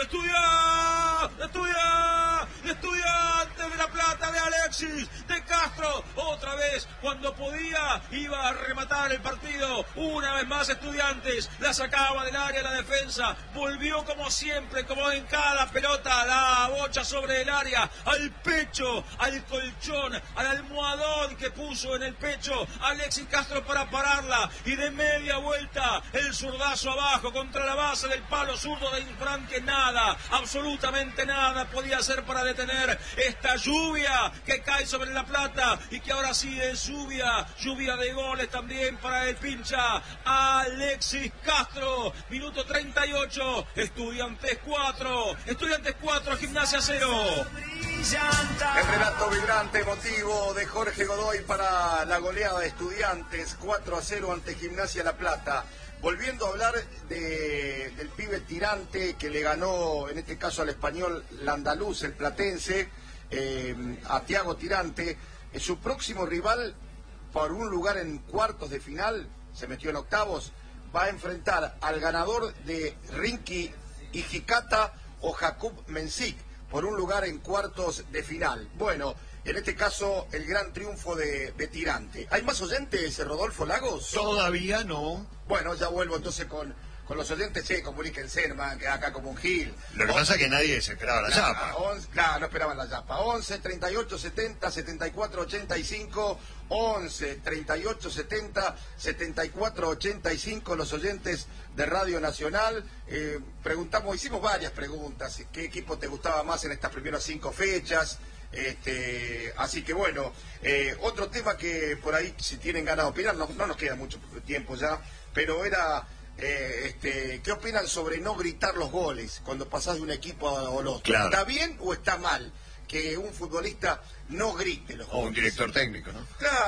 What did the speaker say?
Estudiantes de La Plata, de Alexis, de Castro, otra vez, cuando podía, iba a rematar el partido, una vez más Estudiantes, la sacaba del área la defensa, volvió como siempre, como en cada pelota, la bocha sobre el área, al pecho, al colchón, al almohadón que puso en el pecho Alexis Castro para pararla, y de media vuelta, el zurdazo abajo, contra la base del palo zurdo de Infran, que nada, absolutamente nada podía hacer para detener esta lluvia que cae sobre La Plata y que ahora sí es lluvia de goles también para el pincha Alexis Castro. Minuto 38, Estudiantes 4, Gimnasia 0. El relato vibrante, emotivo de Jorge Godoy para la goleada de Estudiantes 4-0 ante Gimnasia La Plata. Volviendo a hablar del pibe Tirante que le ganó, en este caso al Español, el andaluz, el platense, a Thiago Tirante. Su próximo rival, por un lugar en cuartos de final, se metió en octavos, va a enfrentar al ganador de Rinky Hijikata o Jakub Mensik, por un lugar en cuartos de final. Bueno, en este caso, el gran triunfo de Tirante. ¿Hay más oyentes, Rodolfo Lagos? Todavía no. Bueno, ya vuelvo entonces con los oyentes. Sí, comuníquense, hermano, que acá como un gil. Lo que pasa es que nadie se esperaba la yapa. Claro, no esperaban la yapa. 11 38 70 74 85. 11 38 70 74 85. Los oyentes de Radio Nacional. Hicimos varias preguntas. ¿Qué equipo te gustaba más en estas primeras 5 fechas? Así que bueno, otro tema que por ahí, si tienen ganas de opinar, no nos queda mucho tiempo ya, pero era ¿qué opinan sobre no gritar los goles cuando pasás de un equipo al otro? Claro. ¿Está bien o está mal que un futbolista no grite los goles? O un director técnico, ¿no? Claro.